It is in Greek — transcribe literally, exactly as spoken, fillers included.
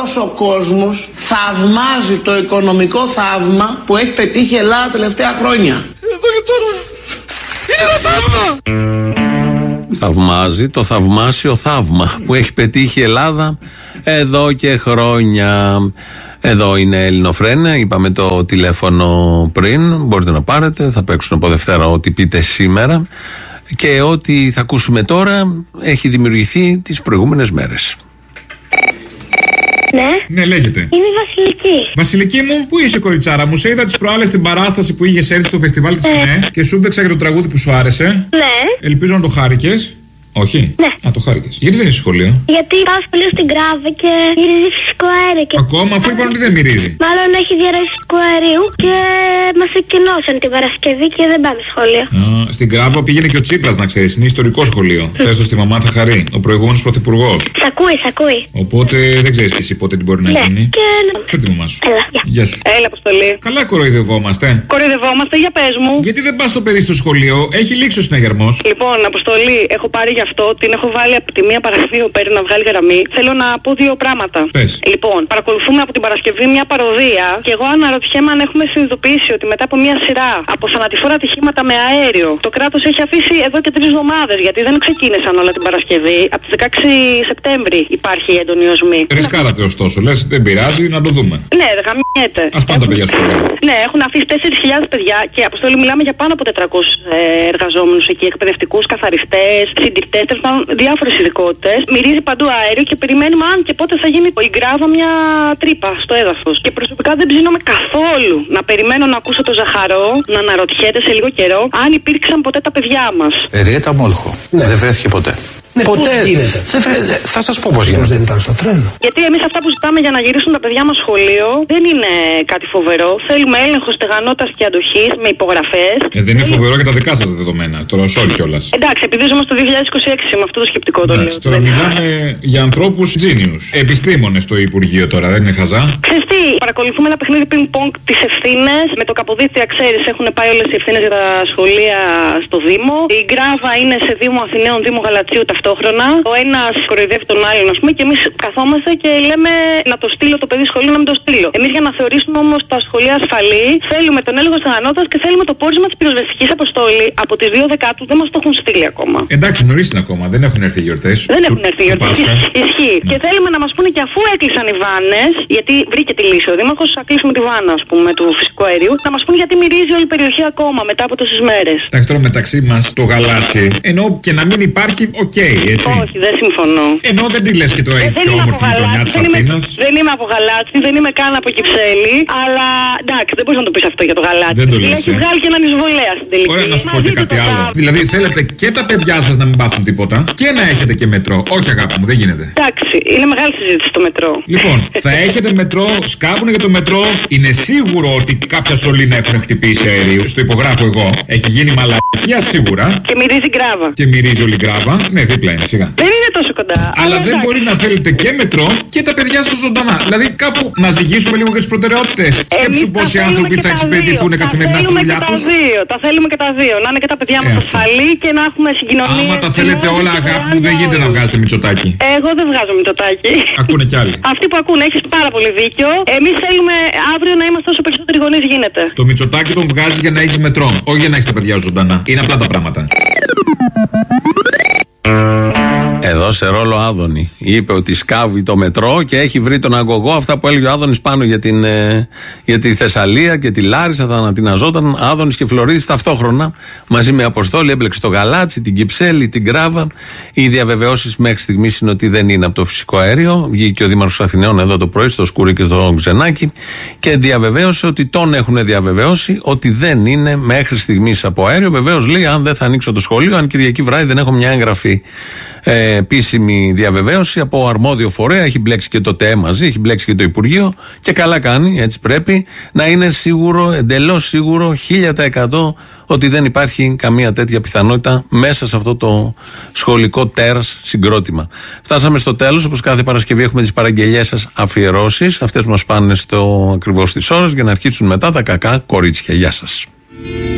όλος ο κόσμος θαυμάζει το οικονομικό θαύμα που έχει πετύχει η Ελλάδα τα τελευταία χρόνια. Εδώ και τώρα είναι το θαύμα. Θαυμάζει το θαυμάσιο θαύμα που έχει πετύχει η Ελλάδα εδώ και χρόνια. Εδώ είναι Ελληνοφρένια, είπαμε το τηλέφωνο πριν, μπορείτε να πάρετε, θα παίξουν από Δευτέρα ό,τι πείτε σήμερα και ό,τι θα ακούσουμε τώρα έχει δημιουργηθεί τις προηγούμενες μέρες. Ναι. Ναι, λέγεται. Είμαι η Βασιλική. Βασιλική μου, πού είσαι, κοριτσάρα μου? Σε είδα τις προάλλες στην παράσταση που είχες έρθει στο φεστιβάλ της ΚΝΕ και σου έπαιξα για το τραγούδι που σου άρεσε. Ναι. Ελπίζω να το χάρηκες. Όχι. Ναι. Α, το χάρηκες. Γιατί δεν είσαι σχολείο? Γιατί πάω σχολείο στην Γκράβα και μυρίζει φυσικό αέριο. Και... Ακόμα, αφού είπαν ότι δεν μυρίζει. Μάλλον έχει διαρροή φυσικού αερίου και μας εκκοινώσαν την Παρασκευή και δεν πάμε σχολείο. Α, στην Γκράβα πήγαινε και ο Τσίπρας, να ξέρεις. Είναι ιστορικό σχολείο. Mm. Πες το στη μαμά, θα χαρεί. Ο προηγούμενος πρωθυπουργός. Σ' ακούει, σ' ακούει. Οπότε δεν ξέρεις εσύ πότε τι μπορεί να ναι. γίνει. Και... Φέρ' τη μαμά σου. Έλα, γεια. Γεια σου. Έλα, Αποστολή. Καλά κοροϊδευόμαστε. Κοροϊδευόμαστε, για πες μου. Γιατί δεν πας το παιδί στο σχολείο, έχει λήξει ο συναγερμός. Λοιπόν, Αποστολή, έχω πάρει γι' αυτό, την έχω βάλει από τη μία Παρασκευή πέρα να βγάλει γραμμή. Θέλω να πω δύο πράγματα. Πες. Λοιπόν, παρακολουθούμε από την Παρασκευή μια παροδία και εγώ αναρωτιέμαι αν έχουμε συνειδητοποιήσει ότι μετά από μια σειρά από θανατηφόρα ατυχήματα με αέριο, το κράτος έχει αφήσει εδώ και τρεις εβδομάδες, γιατί δεν ξεκίνησαν όλα την Παρασκευή. Από τις δεκαέξι Σεπτέμβρη υπάρχει έντονη οσμή. Ρισκάρατε ωστόσο, λες δεν πειράζει, να το δούμε. Ναι, δεν γαμιέται. Ας πάνε τα παιδιά στο σχολείο. Ναι, έχουν αφήσει τέσσερις χιλιάδες παιδιά και Αποστολή, μιλάμε για πάνω από τετρακόσιους ε, εργαζόμενους εκεί, εκπαιδευτικούς, καθαριστές, συντηρητές, διάφορες ειδικότητες. Μυρίζει παντού αέριο και περιμένουμε αν και πότε θα γίνει η Γκράβα μια τρύπα στο έδαφος. Και προσωπικά δεν ψήνομαι καθόλου να περιμένω να ακούσω το Ζαχαρό να αναρωτιέται σε λίγο καιρό αν υπήρξαν ποτέ τα παιδιά μας. Εριέτα Μόλχο. Ναι. Δεν βρέθηκε ποτέ. Ναι, ποτέ. Δεν βρέ... Θα σας πω πώς γίνεται. Δεν ήταν στο τρένο. Γιατί εμείς αυτά που ζητάμε για να γυρίσουν τα παιδιά μας σχολείο δεν είναι κάτι φοβερό. Θέλουμε έλεγχο στεγανότητας και αντοχής με υπογραφές. Ε, δεν είναι φοβερό για τα δικά σας δεδομένα. Τώρα sorry κιόλας. Εντάξει, επειδή ζούμε στο δύο χιλιάδες είκοσι έξι με αυτό το σκεπτικό το λέω. Τώρα μιλάμε για ανθρώπους τζίνιους. Επιστήμονες στο Υπουργείο τώρα, δεν είναι χαζά. Ξέρεις τι, παρακολουθούμε ένα παιχνίδι πινκ-πονγκ τις ευθύνες. Με το Καποδίστρια, ξέρεις, έχουν πάει όλες οι ευθύνες για τα σχολεία στο Δήμο. Η Γκράβα είναι σε Δήμο Αθηναίων, Δήμο Γαλατσίου ταυτόχρονα. Ο ένας κοροϊδεύει τον άλλον, ας πούμε, και εμείς καθόμαστε και λέμε να το στείλω το παιδί σχολείο, να μην το στείλω. Εμείς για να θεωρήσουμε όμως τα σχολεία ασφαλή, θέλουμε τον έλεγχο στεγανότητας και θέλουμε το πόρισμα της πυροσβεστικής αποστολή. Από τις δύο Δεκάτου δεν μας το έχουν στείλει ακόμα. Εντάξει, νωρίς είναι ακόμα, δεν έχουν έρθει οι γιορτές. Δεν έχουν έρθει οι γιορτές. Ισχύει. Ναι. Και θέλουμε να μας πούνε και αφού έκλεισαν οι βάνες, γιατί βρήκε τη λύση ο Δήμαρχος, θα κλείσουμε τη βάνα, ας πούμε, του φυσικού αερίου, να μας πούνε γιατί μυρίζει όλη η περιοχή ακόμα μετά από τόσες μέρες. Εντάξει, τώρα μεταξύ μας το γαλάτσι, ενώ και να μην υπάρχει, οκ, okay, έτσι. Όχι, δεν συμφωνώ. Ενώ δεν τη λες και το έχει πιο όμορφη γειτονιά της Αθήνας. Δεν είμαι από Γαλάτσι, δεν είμαι καν από Κυψέλη, αλλά εντάξει, δεν μπορείς να το πεις αυτό για το Γαλάτσι. Δεν το λες. Έχει βγάλει και έναν εισβολέα στην τελική. Ωραία, να σου πω και κάτι άλλο. Δηλαδή θέλετε και τα παιδιά σας να μην πάθουν τίποτα και να έχετε και μετρό. Όχι, αγάπη μου, δεν γίνεται. Εντάξει, είναι μεγάλη συζήτηση το μετρό. Λοιπόν, θα έχετε μετρό, σκάβουν για το μετρό. Είναι σίγουρο ότι κάποια σωλήνα έχουν χτυπήσει αερίου. Στο υπογράφω εγώ. Έχει γίνει μαλακία σίγουρα. Και μυρίζει Γκράβα. Και μυρίζει όλη Γκράβα. Ναι, δίπλα είναι, σιγά. Δεν είναι τόσο κοντά. Αλλά, αλλά δεν εντάξει. Μπορεί να θέλετε και μετρό και τα παιδιά σας ζωντανά. Δηλαδή κάπου να ζυγίσουμε λίγο και τις προτεραιότητες. Σκέψου πόσοι άνθρωποι θα εξυπηρετηθούν καθημερινά στη δουλειά τους. Τα θέλουμε και τα δύο. Να είναι και τα παιδιά μας ασφαλή και να έχουμε συγκοινωνία. Άμα τα θέλετε όλα, αγάπη μου, δεν γίνεται να βγάζετε Μητσοτάκη. Εγώ δεν βγάζω Μητσοτάκη. Ακούνε κι άλλοι. Αυτοί που ακούνε, έχεις πάρα πολύ δίκιο. Εμείς θέλουμε αύριο να είμαστε όσο περισσότεροι γονείς γίνεται. Το Μητσοτάκη τον βγάζει για να έχεις μετρό. Όχι για να έχεις τα παιδιά ζωντανά. Είναι απλά τα πράγματα. Εδώ σε ρόλο Άδωνη. Είπε ότι σκάβει το μετρό και έχει βρει τον αγωγό. Αυτά που έλεγε ο Άδωνης πάνω για, την, ε, για τη Θεσσαλία και τη Λάρισα. Θα ανατιναζόταν Άδωνης και Φλωρίδης ταυτόχρονα. Μαζί με Αποστόλη έμπλεξε το Γαλάτσι, την Κυψέλη, την Γκράβα. Οι διαβεβαιώσεις μέχρι στιγμής είναι ότι δεν είναι από το φυσικό αέριο. Βγήκε ο Δήμαρχος Αθηναίων εδώ το πρωί, στο Σκούρι και το Ξενάκι. Και διαβεβαίωσε ότι τον έχουν διαβεβαιώσει ότι δεν είναι μέχρι στιγμής από αέριο. Βεβαίως λέει, αν δεν θα ανοίξω το σχολείο, αν Κυριακή βράδυ δεν έχω μια έγγραφη Ε, επίσημη διαβεβαίωση από αρμόδιο φορέα, έχει μπλέξει και το ΤΕ μαζί, έχει μπλέξει και το Υπουργείο και καλά κάνει, έτσι πρέπει να είναι σίγουρο, εντελώς σίγουρο, χίλια τοις εκατό ότι δεν υπάρχει καμία τέτοια πιθανότητα μέσα σε αυτό το σχολικό τέρας συγκρότημα. Φτάσαμε στο τέλος, όπως κάθε Παρασκευή έχουμε τις παραγγελιές σας αφιερώσεις, αυτές μας πάνε στο ακριβώς τις ώρες για να αρχίσουν μετά τα κακά κορίτσια. Γεια σας.